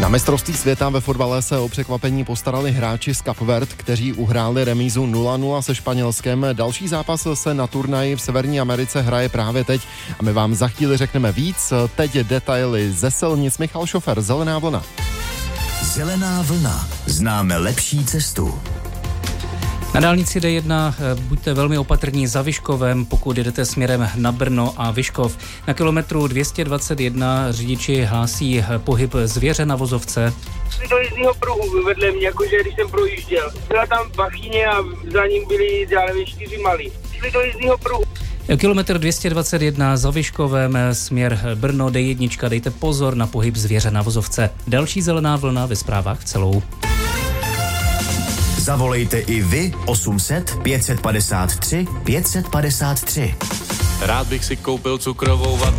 Na mistrovství světa ve fotbale se o překvapení postarali hráči z Kapverd, kteří uhráli remízu 0-0 se Španělskem. Další zápas se na turnaji v Severní Americe hraje právě teď a my vám za chvíli řekneme víc. Teď detaily ze silnic. Michal Šofer, Zelená vlna. Zelená vlna. Známe lepší cestu. Na dálnici D1 buďte velmi opatrní za Vyškovem, pokud jedete směrem na Brno a Vyškov. Na kilometru 221 řidiči hlásí pohyb zvěře na vozovce. Šli do jízdního pruhu vedle mě, jakože když jsem projížděl. Byla tam bachyně a za ním byli, já nevím, 4 malí. Šli do jízdního pruhu. Kilometr 221 za Vyškovem, směr Brno D1, dejte pozor na pohyb zvěře na vozovce. Další zelená vlna ve zprávách celou. Zavolejte i vy 800 553 553. Rád bych si koupil cukrovou vatu.